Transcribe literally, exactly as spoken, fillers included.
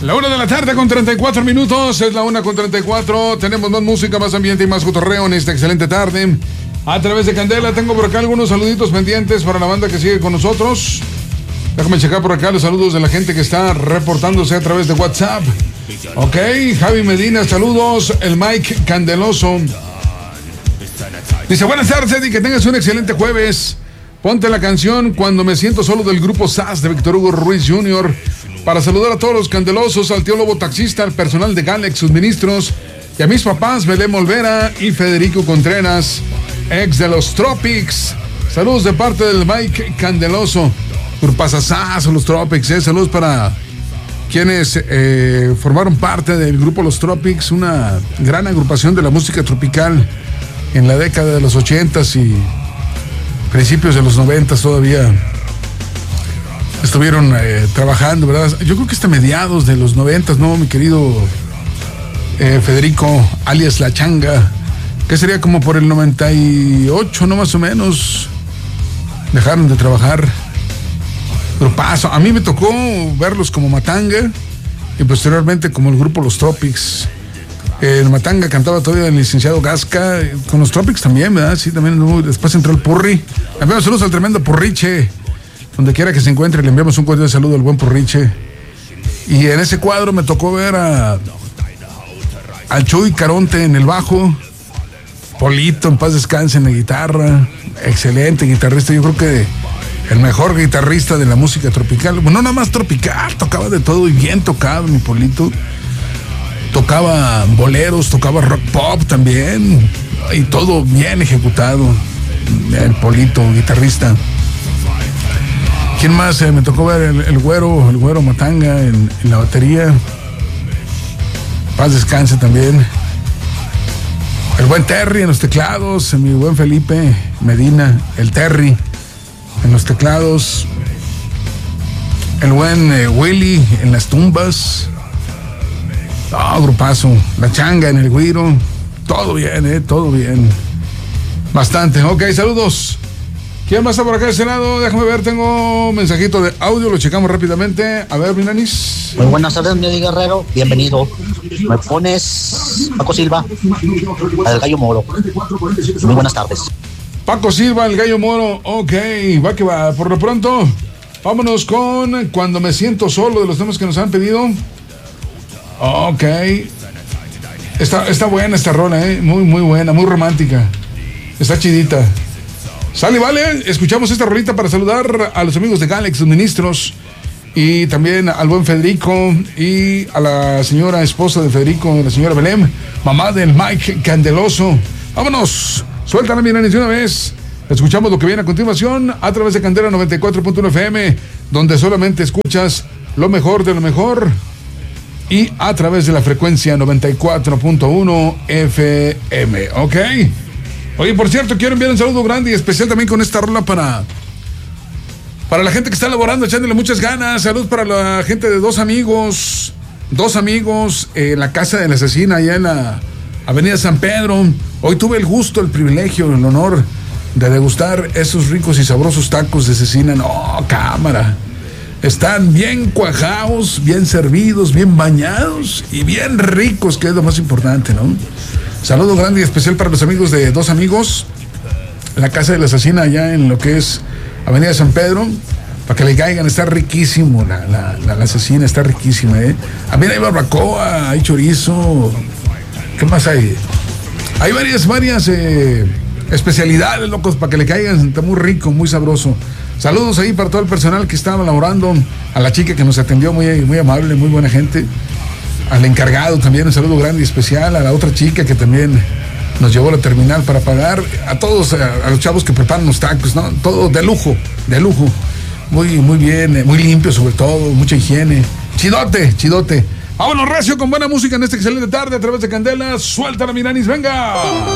La una de la tarde con treinta y cuatro minutos, es la una con treinta y cuatro. Tenemos más música, más ambiente y más cotorreo en esta excelente tarde. A través de Candela, tengo por acá algunos saluditos pendientes para la banda que sigue con nosotros. Déjame checar por acá los saludos de la gente que está reportándose a través de WhatsApp. Ok, Javi Medina, saludos. El Mike Candeloso dice: buenas tardes, Eddie, que tengas un excelente jueves. Ponte la canción Cuando me siento solo del grupo S A S de Víctor Hugo Ruiz junior Para saludar a todos los candelosos, al tío Lobo taxista, al personal de Galex Suministros y a mis papás Belén Olvera y Federico Contreras, ex de los Tropics. Saludos de parte del Mike Candeloso. Grupasasas o los Tropics, eh. Saludos para quienes eh, formaron parte del grupo Los Tropics, una gran agrupación de la música tropical en la década de los ochentas y principios de los noventas todavía estuvieron eh, trabajando, ¿verdad? Yo creo que hasta mediados de los noventas, ¿no, mi querido eh, Federico, alias La Changa? Que sería como por el noventa y ocho, ¿no? Más o menos. Dejaron de trabajar. Grupazo. A mí me tocó verlos como Matanga y posteriormente como el grupo Los Tropics. El Matanga cantaba todavía el licenciado Gasca, con los Tropics también, ¿verdad? Sí, también. Después entró el Purri. Le enviamos saludos al tremendo Purriche. Donde quiera que se encuentre, le enviamos un cordial saludo al buen Purriche. Y en ese cuadro me tocó ver a al Chuy Caronte en el bajo, Polito, en paz descanse, en la guitarra. Excelente guitarrista. Yo creo que el mejor guitarrista de la música tropical. Bueno, no nada más tropical, tocaba de todo y bien tocado, mi Polito. Tocaba boleros, tocaba rock pop también, y todo bien ejecutado. El Polito, guitarrista. ¿Quién más? Eh, me tocó ver el, el güero, el güero Matanga en, en la batería. Paz descanse también. El buen Terry en los teclados, mi buen Felipe Medina, el Terry en los teclados. El buen eh, Willy en las tumbas. Oh, grupazo. La Changa en el güiro. Todo bien, eh, todo bien. Bastante. Ok, saludos. ¿Quién más está por acá de ese lado? Déjame ver, tengo un mensajito de audio, lo checamos rápidamente. A ver, Minanis. Muy buenas tardes, mi Eddie Guerrero. Bienvenido. Me pones Paco Silva, al Gallo Moro. Muy buenas tardes. Paco Silva, el Gallo Moro. Ok, va que va. Por lo pronto, vámonos con Cuando me siento solo, de los temas que nos han pedido. Ok. Está, está buena esta rola, ¿eh? Muy, muy buena, muy romántica. Está chidita. Sale, vale. Escuchamos esta rolita para saludar a los amigos de Galex Suministros y también al buen Federico y a la señora esposa de Federico, la señora Belén, mamá del Mike Candeloso. Vámonos. Suéltala, miren, de una vez. Escuchamos lo que viene a continuación a través de Candela noventa y cuatro punto uno F M, donde solamente escuchas lo mejor de lo mejor. Y a través de la frecuencia noventa y cuatro punto uno F M, ¿ok? Oye, por cierto, quiero enviar un saludo grande y especial también con esta rola para para la gente que está laborando, echándole muchas ganas. Salud para la gente de Dos Amigos, Dos Amigos, en eh, la casa de la asesina, allá en la Avenida San Pedro. Hoy tuve el gusto, el privilegio, el honor de degustar esos ricos y sabrosos tacos de cecina. No, cámara. Están bien cuajados, bien servidos, bien bañados y bien ricos, que es lo más importante, ¿no? Saludo grande y especial para los amigos de Dos Amigos, la casa de la asesina allá en lo que es Avenida San Pedro, para que le caigan. Está riquísimo, la, la, la, la asesina está riquísima, ¿eh? También hay barbacoa, hay chorizo, ¿qué más hay? Hay varias, varias eh, especialidades, locos, para que le caigan. Está muy rico, muy sabroso. Saludos ahí para todo el personal que estaba laborando, a la chica que nos atendió, muy, muy amable, muy buena gente. Al encargado también un saludo grande y especial, a la otra chica que también nos llevó a la terminal para pagar, a todos, a, a los chavos que preparan los tacos, ¿no? Todo de lujo, de lujo. Muy, muy bien, muy limpio sobre todo, mucha higiene. Chidote, chidote. Vámonos recio con buena música en esta excelente tarde a través de Candela. Suéltala, Miranis, venga.